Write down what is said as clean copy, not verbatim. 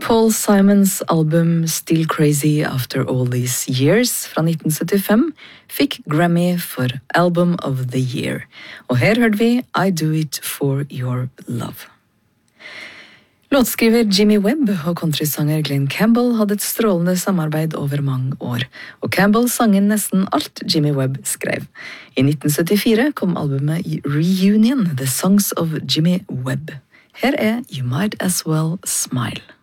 Paul Simons album Still Crazy After All These Years fra 1975 fikk Grammy for Album of the Year. Og her hørte vi I Do It For Your Love. Låtskriver Jimmy Webb og countrysanger Glenn Campbell hadde et strålende samarbeid over mange år, og Campbell sang inn nesten alt Jimmy Webb skrev. I 1974 kom albumet Reunion, The Songs of Jimmy Webb. Her er You Might As Well Smile.